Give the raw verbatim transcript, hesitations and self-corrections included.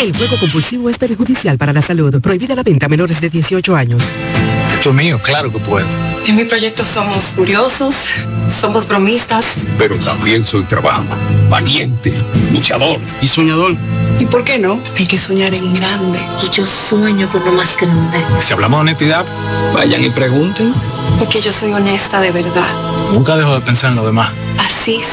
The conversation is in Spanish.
El juego compulsivo es perjudicial para la salud. Prohibida la venta a menores de dieciocho años. Esto es mío, claro que puedo. En mi proyecto somos curiosos, somos bromistas. Pero también soy trabajador, valiente, luchador y soñador. ¿Y por qué no? Hay que soñar en grande. Y yo sueño con lo más grande. Si hablamos de honestidad, vayan y pregunten. Porque yo soy honesta de verdad. Nunca dejo de pensar en lo demás. Así